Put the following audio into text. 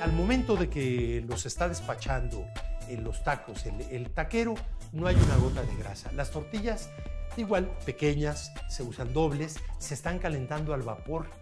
Al momento de que los está despachando en los tacos, el taquero, no hay una gota de grasa. Las tortillas, igual, pequeñas, se usan dobles, se están calentando al vapor